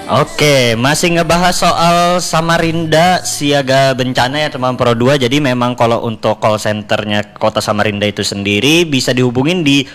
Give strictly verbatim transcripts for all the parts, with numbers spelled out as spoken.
Oke, masih ngebahas soal Samarinda siaga bencana ya teman Pro dua. Jadi memang kalau untuk call centernya Kota Samarinda itu sendiri bisa dihubungin di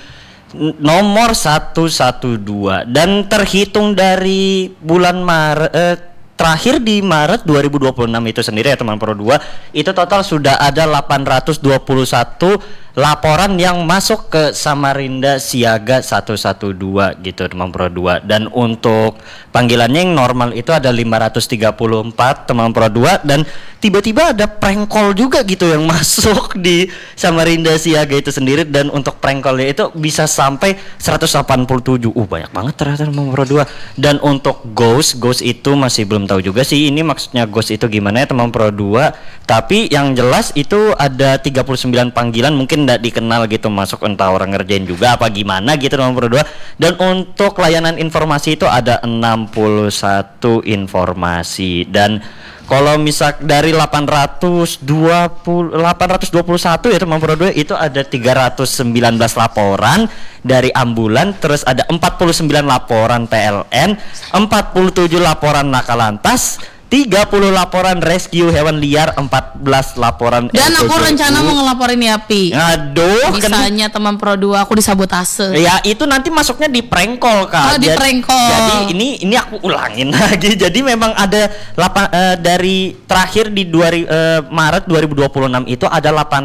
nomor satu satu dua dan terhitung dari bulan Maret eh, terakhir di Maret dua ribu dua puluh enam itu sendiri ya teman Pro dua, itu total sudah ada delapan ratus dua puluh satu laporan yang masuk ke Samarinda siaga satu satu dua gitu teman Pro dua. Dan untuk panggilannya yang normal itu ada lima ratus tiga puluh empat teman Pro dua, dan tiba-tiba ada prank call juga gitu yang masuk di Samarinda siaga itu sendiri, dan untuk prank callnya itu bisa sampai seratus delapan puluh tujuh. Uh banyak banget ternyata teman Pro dua. Dan untuk ghost, ghost itu masih belum tahu juga sih ini maksudnya ghost itu gimana ya teman Pro dua. Tapi yang jelas itu ada tiga puluh sembilan panggilan, mungkin tidak dikenal gitu masuk, entah orang ngerjain juga apa gimana gitu teman Pro dua. Dan untuk layanan informasi itu ada enam puluh satu informasi. Dan kalau misal dari delapan ratus dua puluh satu ya teman Pro dua, itu ada tiga ratus sembilan belas laporan dari ambulan, terus ada empat puluh sembilan laporan P L N, empat puluh tujuh laporan Lakalantas, tiga puluh laporan rescue hewan liar, empat belas laporan. Dan aku rencana mau ngelaporin ya Pi. Aduh, misalnya teman Pro dua aku disabotase. Ya itu nanti masuknya di prank call Kak. Oh, di prank call. Jadi ini ini aku ulangin lagi. Jadi memang ada delapan uh, dari terakhir di dua, uh, Maret dua ribu dua puluh enam itu ada delapan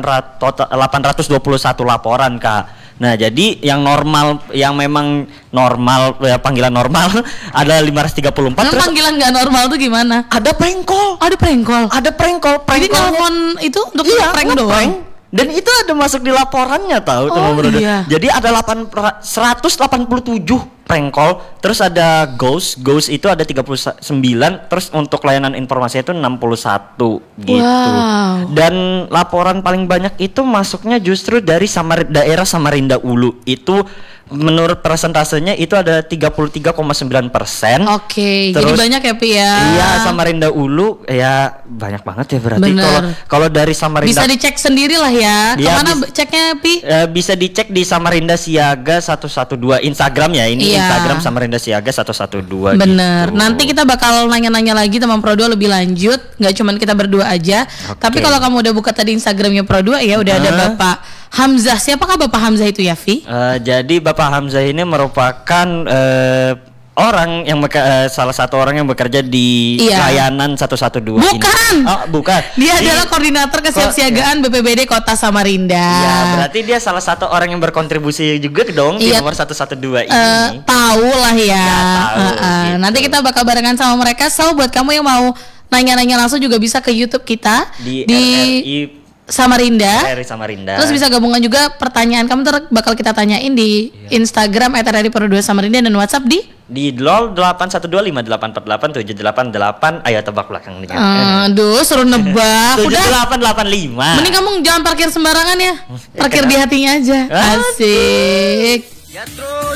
ratus dua puluh satu laporan Kak. Nah jadi yang normal, yang memang normal ya, panggilan normal ada lima ratus tiga puluh empat. Terus panggilan nggak normal tuh gimana? Ada prank call. Ada prank call. Ada prank call. Prank Jadi telepon itu untuk iya, prank doang. Dan itu ada masuk di laporannya tahu oh, teman iya. Jadi ada seratus delapan puluh tujuh prank call, terus ada ghost, ghost itu ada tiga puluh sembilan, terus untuk layanan informasi itu enam puluh satu gitu. Wow. Dan laporan paling banyak itu masuknya justru dari Samar, daerah Samarinda Ulu. Itu menurut persentasenya itu ada tiga puluh tiga koma sembilan persen. Oke, jadi banyak ya Pi ya. Iya, Samarinda Ulu ya banyak banget ya berarti. Kalau kalau dari Samarinda bisa dicek sendiri lah ya. Ya kemana bis, ceknya Pi? Uh, bisa dicek di Samarinda Siaga satu satu dua Instagram ya. Ini iya. Instagram Samarinda Siaga satu satu dua. Bener. Gitu. Nanti kita bakal nanya-nanya lagi teman Pro dua lebih lanjut. Gak cuman kita berdua aja. Okay. Tapi kalau kamu udah buka tadi Instagramnya Pro dua ya udah uh. ada Bapak Hamzah. Siapakah Bapak Hamzah itu ya Vi? Uh, jadi Bapak Hamzah ini merupakan uh, orang yang beka, uh, salah satu orang yang bekerja di iya. layanan satu satu dua. Bukan. Ini. Oh, bukan. Dia di, adalah koordinator kesiapsiagaan ya. B P B D Kota Samarinda. Ya, berarti dia salah satu orang yang berkontribusi juga dong iya. di nomor satu satu dua ini. Uh, tahu lah ya. ya tahu, uh, uh. Gitu. Nanti kita bakal barengan sama mereka. So buat kamu yang mau nanya-nanya langsung juga bisa ke YouTube kita di, di R R I Samarinda. R R I Samarinda. Terus bisa gabungan juga pertanyaan kamu ter bakal kita tanyain di iya. Instagram et r r i pro dua Samarinda dan WhatsApp di di nol delapan satu dua lima delapan empat delapan tujuh delapan delapan. Ayo tebak belakang nih. Aduh, suruh nebak. tujuh delapan delapan lima. Mending kamu jangan parkir sembarangan ya. Parkir di hatinya aja. Asik. Ya terus.